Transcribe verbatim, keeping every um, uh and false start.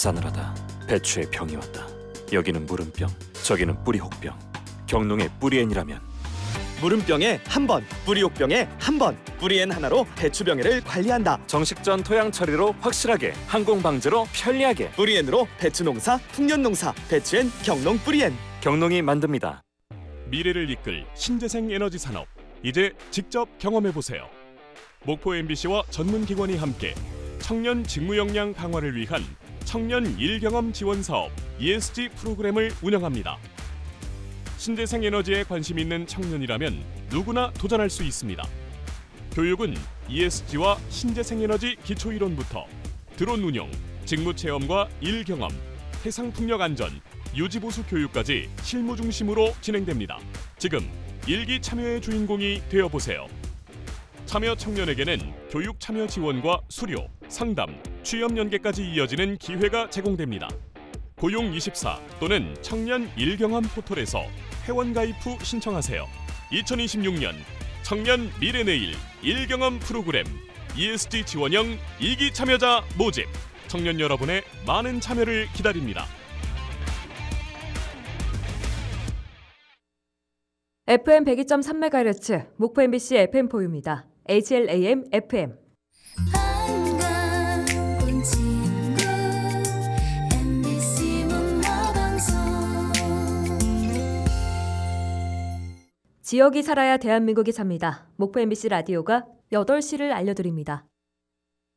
싸늘하다. 배추에 병이 왔다. 여기는 무름병, 저기는 뿌리혹병. 경농의 뿌리엔이라면 무름병에 한 번, 뿌리옥병에 한 번, 뿌리엔 하나로 배추병해를 관리한다. 정식전 토양 처리로 확실하게, 항공 방제로 편리하게. 뿌리엔으로 배추 농사, 풍년 농사, 배추엔 경농 뿌리엔. 경농이 만듭니다. 미래를 이끌 신재생 에너지 산업, 이제 직접 경험해 보세요. 목포 엠비씨와 전문 기관이 함께 청년 직무 역량 강화를 위한 청년 일경험 지원 사업 이에스지 프로그램을 운영합니다. 신재생 에너지에 관심 있는 청년이라면 누구나 도전할 수 있습니다. 교육은 이에스지와 신재생 에너지 기초 이론부터 드론 운용, 직무 체험과 일 경험, 해상 풍력 안전, 유지 보수 교육까지 실무 중심으로 진행됩니다. 지금 일기 참여의 주인공이 되어 보세요. 참여 청년에게는 교육 참여 지원과 수료, 상담, 취업 연계까지 이어지는 기회가 제공됩니다. 고용이십사 또는 청년 일경험 포털에서 회원 가입 후 신청하세요. 이천이십육 년 청년 미래내일 일경험 프로그램 이에스지 지원형 이 기 참여자 모집. 청년 여러분의 많은 참여를 기다립니다. 에프엠 백이 점 삼 메가헤르츠 목포 엠비씨 에프엠포유입니다. 에이치엘에이엠 에프엠. 지역이 살아야 대한민국이 삽니다. 목포 엠비씨 라디오가 여덟 시를 알려드립니다.